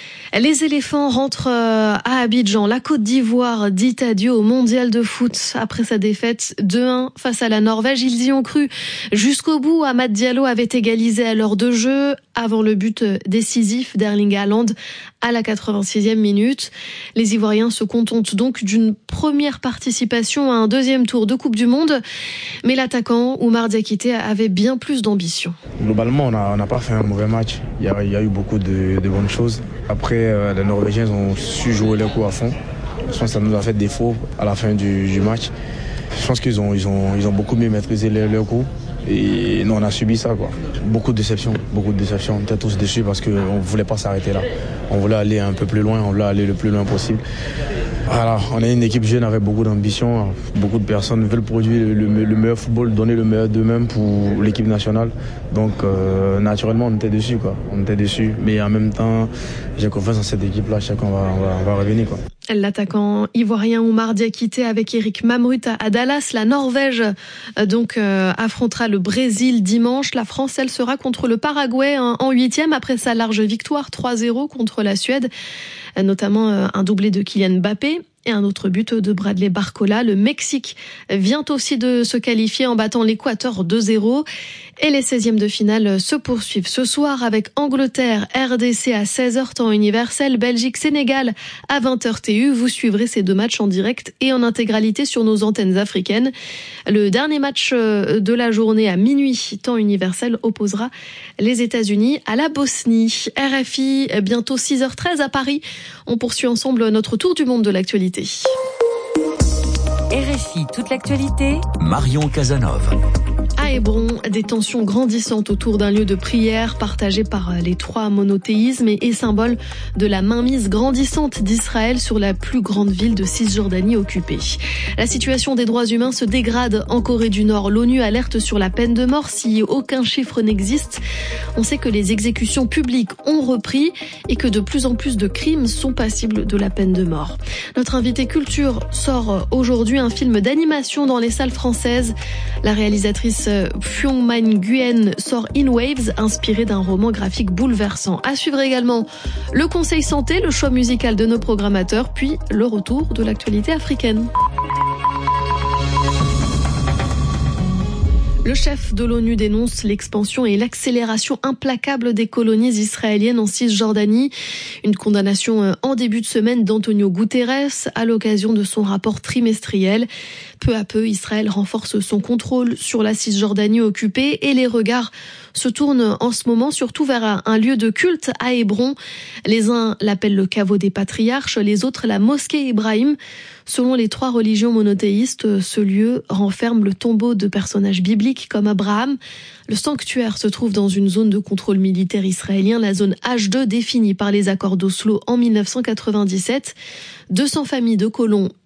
Les éléphants rentrent à Abidjan. La Côte d'Ivoire dit adieu au mondial de foot. Après sa défaite deux un face à la Norvège, ils y ont cru jusqu'au bout. Amad Diallo avait égalisé à l'heure de jeu avant le but décisif d'Erling Haaland à la quatre-vingt-sixième minute. Les Ivoiriens se contentent donc d'une première participation à un deuxième tour de Coupe du Monde. Mais l'attaquant Oumar Diakité avait bien plus d'ambition. Globalement, on n'a pas fait un mauvais match. Il y a, il y a eu beaucoup de, de bonnes choses. Après, euh, les Norvégiens ont su jouer leur coup à fond. Je pense que ça nous a fait défaut à la fin du, du match. Je pense qu'ils ont, ils ont, ils ont beaucoup mieux maîtrisé leur, leur coup. Et nous, on a subi ça, quoi. Beaucoup de déceptions, beaucoup de déceptions. On était tous déçus parce qu'on ne voulait pas s'arrêter là. On voulait aller un peu plus loin, on voulait aller le plus loin possible. Voilà, on est une équipe jeune avec beaucoup d'ambition. Beaucoup de personnes veulent produire le, le, le meilleur football, donner le meilleur d'eux-mêmes pour l'équipe nationale. Donc, euh, naturellement, on était déçus, quoi. On était déçus. Mais en même temps, j'ai confiance en cette équipe-là. Chacun va, on va, on va revenir, quoi. L'attaquant ivoirien Oumar Diakité avec Eric Mamrut à Dallas. La Norvège donc euh, affrontera le Brésil dimanche. La France, elle sera contre le Paraguay hein, en huitième après sa large victoire trois zéro contre la Suède. Euh, notamment euh, un doublé de Kylian Mbappé et un autre but de Bradley Barcola. Le Mexique vient aussi de se qualifier en battant l'Équateur deux zéro. Et les seizièmes de finale se poursuivent ce soir avec Angleterre, R D C à seize heures temps universel, Belgique, Sénégal à vingt heures T U. Vous suivrez ces deux matchs en direct et en intégralité sur nos antennes africaines. Le dernier match de la journée à minuit temps universel opposera les États-Unis à la Bosnie. R F I, bientôt six heures treize à Paris. On poursuit ensemble notre tour du monde de l'actualité. R F I, toute l'actualité. Marion Casanov. À Hébron, des tensions grandissantes autour d'un lieu de prière partagé par les trois monothéismes et symbole de la mainmise grandissante d'Israël sur la plus grande ville de Cisjordanie occupée. La situation des droits humains se dégrade en Corée du Nord. L'ONU alerte sur la peine de mort si aucun chiffre n'existe. On sait que les exécutions publiques ont repris et que de plus en plus de crimes sont passibles de la peine de mort. Notre invité culture sort aujourd'hui un film d'animation dans les salles françaises. La réalisatrice Fyong Man Nguyen sort In Waves, inspiré d'un roman graphique bouleversant. À suivre également le Conseil Santé, le choix musical de nos programmateurs, puis le retour de l'actualité africaine. Le chef de l'ONU dénonce l'expansion et l'accélération implacable des colonies israéliennes en Cisjordanie. Une condamnation en début de semaine d'Antonio Guterres à l'occasion de son rapport trimestriel. Peu à peu, Israël renforce son contrôle sur la Cisjordanie occupée et les regards se tournent en ce moment surtout vers un lieu de culte à Hébron. Les uns l'appellent le caveau des patriarches, les autres la mosquée Ibrahim. Selon les trois religions monothéistes, ce lieu renferme le tombeau de personnages bibliques comme Abraham. Le sanctuaire se trouve dans une zone de contrôle militaire israélien, la zone H deux définie par les accords d'Oslo en mille neuf cent quatre-vingt-dix-sept. deux cents familles de colons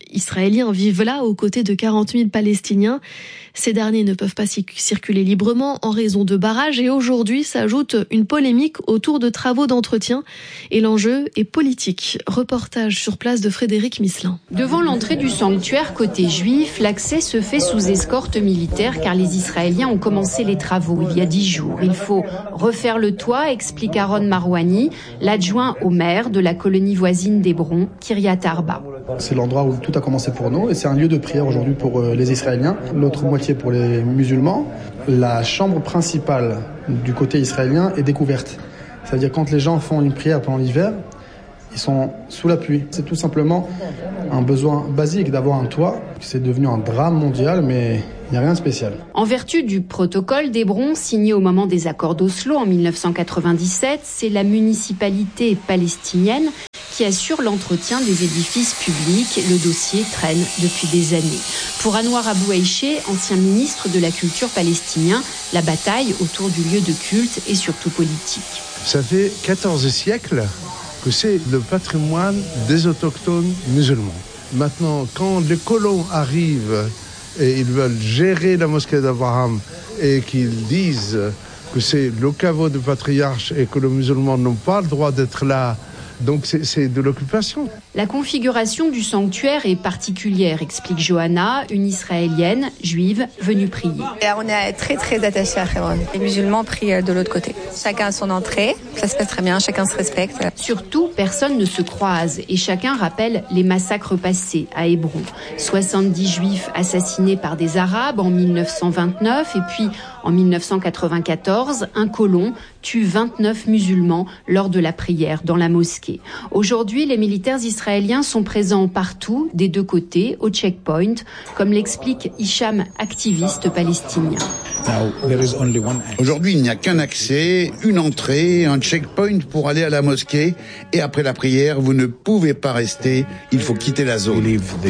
israéliens vivent là aux côtés de quarante mille Palestiniens. Ces derniers ne peuvent pas circuler librement en raison de barrages et aujourd'hui s'ajoute une polémique autour de travaux d'entretien et l'enjeu est politique. Reportage sur place de Frédéric Misselin. Devant l'entrée du sanctuaire côté juif, l'accès se fait sous escorte militaire car les Israéliens ont commencé les travaux il y a dix jours. Il faut refaire le toit, explique Aaron Marouani, l'adjoint au maire de la colonie voisine d'Hébron, Kiryat Arba. C'est l'endroit où tout a commencé pour nous et c'est un lieu de prière aujourd'hui pour les Israéliens, l'autre moitié pour les musulmans. La chambre principale du côté israélien est découverte. C'est-à-dire quand les gens font une prière pendant l'hiver, ils sont sous la pluie. C'est tout simplement un besoin basique d'avoir un toit. C'est devenu un drame mondial, mais il n'y a rien de spécial. En vertu du protocole d'Hébron signé au moment des accords d'Oslo en mille neuf cent quatre-vingt-dix-sept, c'est la municipalité palestinienne qui assure l'entretien des édifices publics. Le dossier traîne depuis des années. Pour Anouar Abou Aïché, ancien ministre de la Culture palestinien, la bataille autour du lieu de culte est surtout politique. Ça fait quatorze siècles que c'est le patrimoine des autochtones musulmans. Maintenant, quand les colons arrivent et ils veulent gérer la mosquée d'Abraham et qu'ils disent que c'est le caveau du patriarche et que les musulmans n'ont pas le droit d'être là, donc c'est, c'est de l'occupation. La configuration du sanctuaire est particulière, explique Johanna, une Israélienne juive venue prier. On est très très attachés à Hebron. Les musulmans prient de l'autre côté. Chacun a son entrée, ça se passe très bien, chacun se respecte. Surtout, personne ne se croise et chacun rappelle les massacres passés à Hébron. soixante-dix juifs assassinés par des Arabes en mille neuf cent vingt-neuf et puis en mille neuf cent quatre-vingt-quatorze, un colon tue vingt-neuf musulmans lors de la prière dans la mosquée. Aujourd'hui, les militaires israéliens sont présents partout, des deux côtés, au checkpoint, comme l'explique Hicham, activiste palestinien. Aujourd'hui, il n'y a qu'un accès, une entrée, un checkpoint pour aller à la mosquée. Et après la prière, vous ne pouvez pas rester, il faut quitter la zone.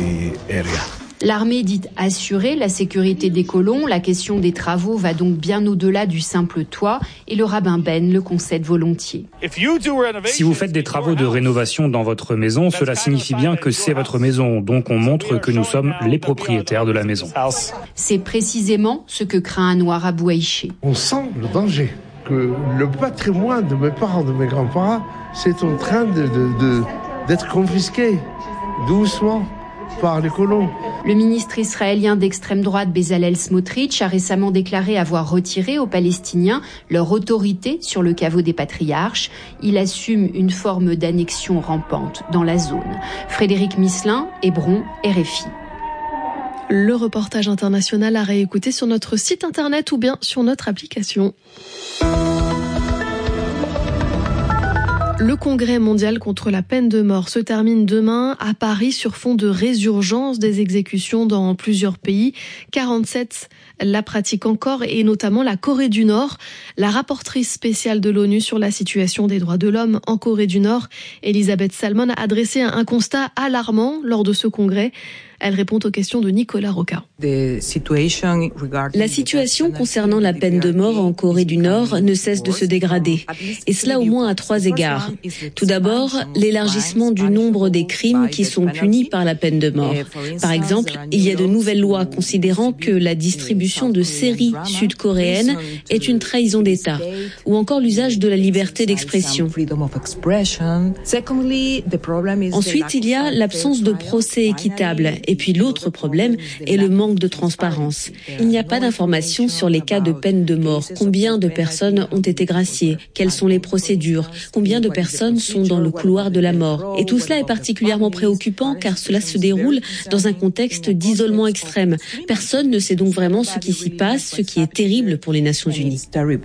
L'armée dit assurer la sécurité des colons. La question des travaux va donc bien au-delà du simple toit et le rabbin Ben le concède volontiers. Si vous faites des travaux de rénovation dans votre maison, cela signifie bien que c'est votre maison. Donc on montre que nous sommes les propriétaires de la maison. C'est précisément ce que craint Anouar Abou Aïché. On sent le danger, que le patrimoine de mes parents, de mes grands-parents, c'est en train de, de, de, d'être confisqué doucement par les colons. Le ministre israélien d'extrême droite Bezalel Smotrich a récemment déclaré avoir retiré aux Palestiniens leur autorité sur le caveau des patriarches. Il assume une forme d'annexion rampante dans la zone. Frédéric Misselin, Hébron, R F I. Le reportage international à réécouter sur notre site internet ou bien sur notre application. Le congrès mondial contre la peine de mort se termine demain à Paris sur fond de résurgence des exécutions dans plusieurs pays. quarante-sept la pratiquent encore et notamment la Corée du Nord. La rapporteuse spéciale de l'ONU sur la situation des droits de l'homme en Corée du Nord, Elisabeth Salmon, a adressé un constat alarmant lors de ce congrès. Elle répond aux questions de Nicolas Roca. La situation concernant la peine de mort en Corée du Nord ne cesse de se dégrader, et cela au moins à trois égards. Tout d'abord, l'élargissement du nombre des crimes qui sont punis par la peine de mort. Par exemple, il y a de nouvelles lois considérant que la distribution de séries sud-coréennes est une trahison d'État, ou encore l'usage de la liberté d'expression. Ensuite, il y a l'absence de procès équitable. Et puis l'autre problème est le manque de transparence. Il n'y a pas d'informations sur les cas de peine de mort. Combien de personnes ont été graciées? Quelles sont les procédures? Combien de personnes sont dans le couloir de la mort? Et tout cela est particulièrement préoccupant car cela se déroule dans un contexte d'isolement extrême. Personne ne sait donc vraiment ce qui s'y passe, ce qui est terrible pour les Nations Unies.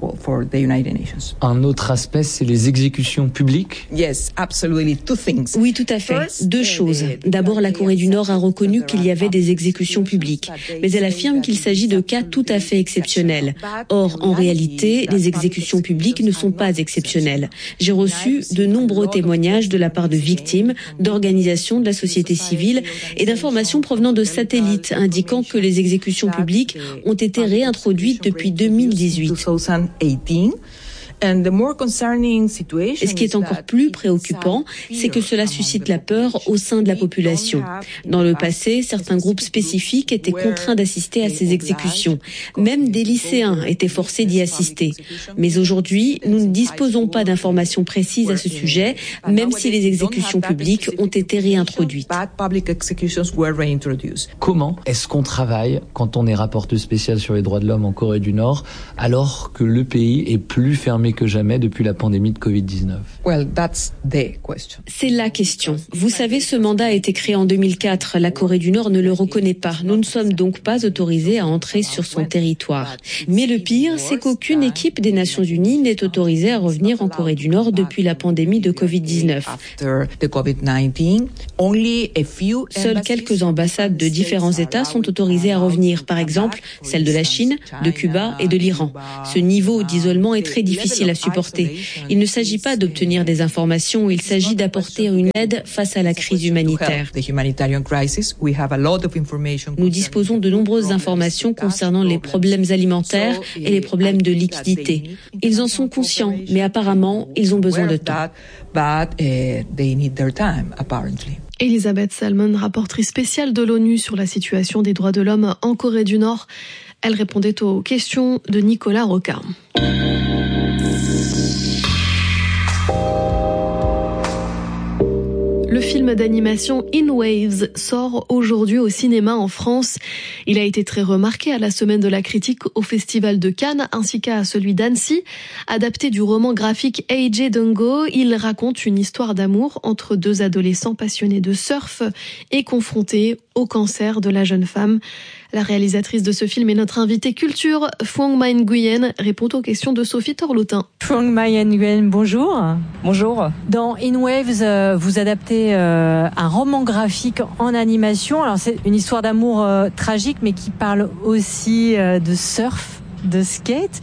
Un autre aspect, c'est les exécutions publiques. Oui, tout à fait. Deux choses. D'abord, la Corée du Nord a reconnu qu'il y avait des exécutions publiques, mais elle affirme qu'il s'agit de cas tout à fait exceptionnels. Or, en réalité, les exécutions publiques ne sont pas exceptionnelles. J'ai reçu de nombreux témoignages de la part de victimes, d'organisations de la société civile et d'informations provenant de satellites indiquant que les exécutions publiques ont été réintroduites depuis deux mille dix-huit. Et ce qui est encore plus préoccupant, c'est que cela suscite la peur au sein de la population. Dans le passé, certains groupes spécifiques étaient contraints d'assister à ces exécutions. Même des lycéens étaient forcés d'y assister. Mais aujourd'hui, nous ne disposons pas d'informations précises à ce sujet, même si les exécutions publiques ont été réintroduites. Comment est-ce qu'on travaille quand on est rapporteur spécial sur les droits de l'homme en Corée du Nord, alors que le pays est plus fermé que jamais depuis la pandémie de covid dix-neuf? C'est la question. Vous savez, ce mandat a été créé en deux mille quatre. La Corée du Nord ne le reconnaît pas. Nous ne sommes donc pas autorisés à entrer sur son territoire. Mais le pire, c'est qu'aucune équipe des Nations Unies n'est autorisée à revenir en Corée du Nord depuis la pandémie de covid dix-neuf. Seules quelques ambassades de différents États sont autorisées à revenir, par exemple celle de la Chine, de Cuba et de l'Iran. Ce niveau d'isolement est très difficile à supporter. Il ne s'agit pas d'obtenir des informations, il s'agit d'apporter une aide face à la crise humanitaire. Nous disposons de nombreuses informations concernant les problèmes alimentaires et les problèmes de liquidité. Ils en sont conscients, mais apparemment, ils ont besoin de temps. Elisabeth Salmon, rapportrice spéciale de l'ONU sur la situation des droits de l'homme en Corée du Nord. Elle répondait aux questions de Nicolas Roca. Le film d'animation In Waves sort aujourd'hui au cinéma en France. Il a été très remarqué à la Semaine de la Critique au Festival de Cannes ainsi qu'à celui d'Annecy. Adapté du roman graphique A J Dongo, il raconte une histoire d'amour entre deux adolescents passionnés de surf et confrontés au cancer de la jeune femme. La réalisatrice de ce film est notre invitée culture, Phuong My Nguyen, répond aux questions de Sophie Torlotin. Phuong My Nguyen, bonjour. Bonjour. Dans In Waves, euh, vous adaptez euh, un roman graphique en animation. Alors c'est une histoire d'amour euh, tragique, mais qui parle aussi euh, de surf, de skate.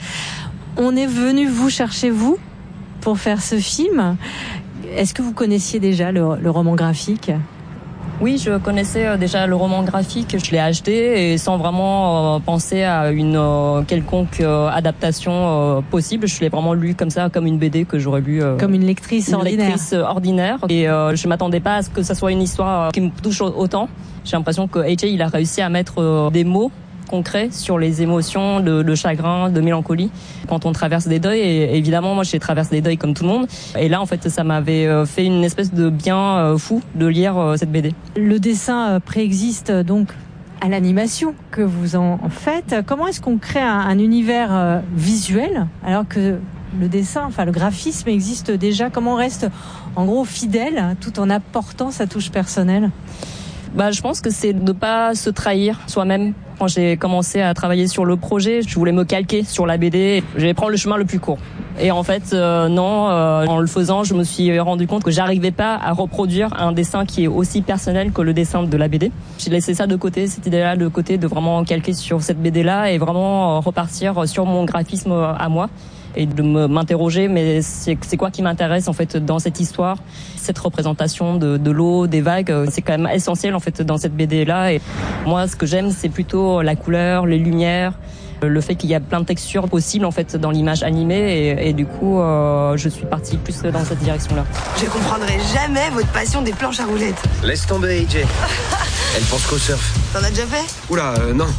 On est venu vous chercher, vous, pour faire ce film. Est-ce que vous connaissiez déjà le, le roman graphique ? Oui, je connaissais déjà le roman graphique. Je l'ai acheté et sans vraiment euh, penser à une euh, quelconque euh, adaptation euh, possible. Je l'ai vraiment lu comme ça, comme une B D que j'aurais lu. Euh, comme une lectrice une ordinaire. lectrice ordinaire. Et euh, je m'attendais pas à ce que ça soit une histoire euh, qui me touche autant. J'ai l'impression que A J il a réussi à mettre euh, des mots concret sur les émotions de, de chagrin, de mélancolie quand on traverse des deuils. Et évidemment, moi, j'ai traversé des deuils comme tout le monde. Et là, en fait, ça m'avait fait une espèce de bien fou de lire cette B D. Le dessin préexiste donc à l'animation que vous en faites. Comment est-ce qu'on crée un, un univers visuel alors que le dessin, enfin le graphisme existe déjà? Comment on reste en gros fidèle tout en apportant sa touche personnelle? Bah, je pense que c'est de pas se trahir soi-même. Quand j'ai commencé à travailler sur le projet, je voulais me calquer sur la B D. Je vais prendre le chemin le plus court. Et en fait, euh, non, euh, en le faisant, je me suis rendu compte que j'arrivais pas à reproduire un dessin qui est aussi personnel que le dessin de la B D. J'ai laissé ça de côté, cette idée-là de côté, de vraiment calquer sur cette B D-là et vraiment repartir sur mon graphisme à moi. Et de me, m'interroger, mais c'est, c'est quoi qui m'intéresse en fait dans cette histoire, cette représentation de, de l'eau, des vagues, c'est quand même essentiel en fait dans cette B D là. Et moi, ce que j'aime, c'est plutôt la couleur, les lumières, le fait qu'il y a plein de textures possibles en fait dans l'image animée. Et, et du coup, euh, je suis partie plus dans cette direction-là. Je comprendrai jamais votre passion des planches à roulettes. Laisse tomber, A J. Elle pense qu'au surf. T'en as déjà fait? Oula, euh, non.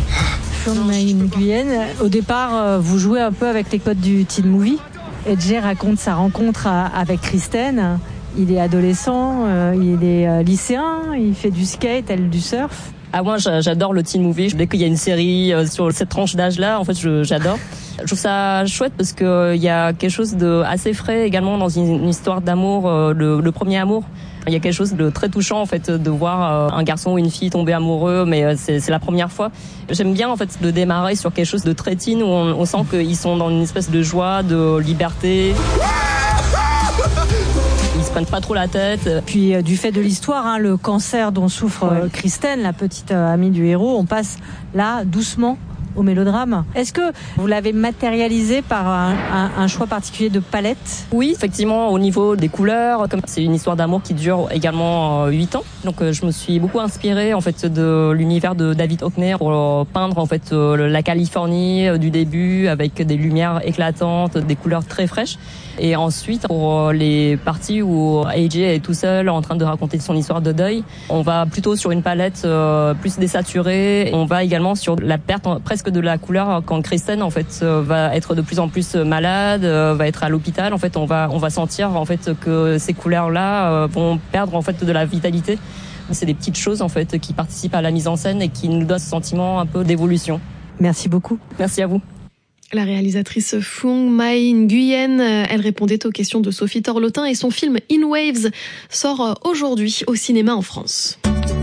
Phuong My Nguyen, au départ, vous jouez un peu avec les codes du teen movie. A J raconte sa rencontre avec Kristen. Il est adolescent, il est lycéen, il fait du skate, elle du surf. Ah, moi, j'adore le teen movie. Dès qu'il y a une série sur cette tranche d'âge-là, en fait, je, j'adore. Je trouve ça chouette parce que il y a quelque chose de assez frais également dans une, une histoire d'amour, le, le premier amour. Il y a quelque chose de très touchant en fait de voir un garçon ou une fille tomber amoureux, mais c'est, c'est la première fois. J'aime bien en fait de démarrer sur quelque chose de très teen où on, on sent qu'ils sont dans une espèce de joie, de liberté. Ils se prennent pas trop la tête. Puis euh, du fait de l'histoire, hein, le cancer dont souffre euh, Kristen, la petite euh, amie du héros, on passe là doucement au mélodrame. Est-ce que vous l'avez matérialisé par un, un, un choix particulier de palette? Oui, effectivement, au niveau des couleurs, comme c'est une histoire d'amour qui dure également huit ans, donc euh, je me suis beaucoup inspirée en fait de l'univers de David Hockney pour euh, peindre en fait euh, la Californie euh, du début avec des lumières éclatantes, des couleurs très fraîches. Et ensuite, pour les parties où A J est tout seul en train de raconter son histoire de deuil, on va plutôt sur une palette euh, plus désaturée. On va également sur la perte presque de la couleur quand Kristen en fait euh, va être de plus en plus malade, euh, va être à l'hôpital. En fait, on va on va sentir en fait que ces couleurs-là euh, vont perdre en fait de la vitalité. C'est des petites choses en fait qui participent à la mise en scène et qui nous donnent ce sentiment un peu d'évolution. Merci beaucoup. Merci à vous. La réalisatrice Phuong Mai Nguyen, elle répondait aux questions de Sophie Torlotin et son film In Waves sort aujourd'hui au cinéma en France.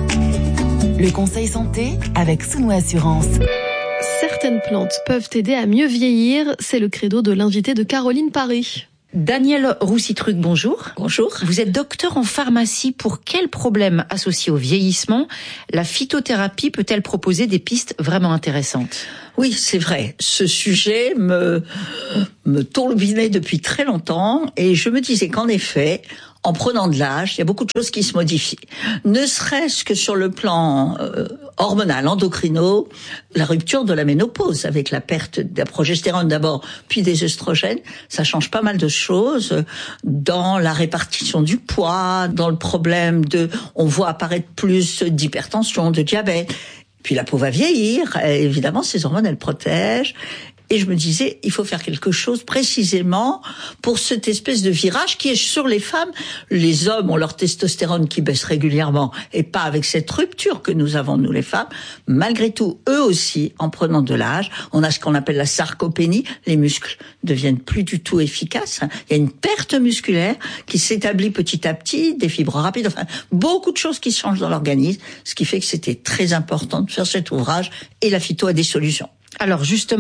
Le conseil santé avec Suno Assurance. Certaines plantes peuvent aider à mieux vieillir, c'est le credo de l'invité de Caroline Paré. Daniel Roussitruc, bonjour. Bonjour. Vous êtes docteur en pharmacie. Pour quels problèmes associés au vieillissement la phytothérapie peut-elle proposer des pistes vraiment intéressantes ? Oui, c'est vrai. Ce sujet me, me tourbinait depuis très longtemps et je me disais qu'en effet, en prenant de l'âge, il y a beaucoup de choses qui se modifient. Ne serait-ce que sur le plan euh, hormonal, endocrino, la rupture de la ménopause avec la perte de la progestérone d'abord, puis des œstrogènes, ça change pas mal de choses dans la répartition du poids, dans le problème de, on voit apparaître plus d'hypertension, de diabète. Puis la peau va vieillir, et évidemment ces hormones elles protègent. Et je me disais, il faut faire quelque chose précisément pour cette espèce de virage qui est sur les femmes. Les hommes ont leur testostérone qui baisse régulièrement et pas avec cette rupture que nous avons, nous les femmes. Malgré tout, eux aussi, en prenant de l'âge, on a ce qu'on appelle la sarcopénie. Les muscles deviennent plus du tout efficaces. Il y a une perte musculaire qui s'établit petit à petit, des fibres rapides, enfin, beaucoup de choses qui changent dans l'organisme, ce qui fait que c'était très important de faire cet ouvrage et la phyto a des solutions. Alors justement,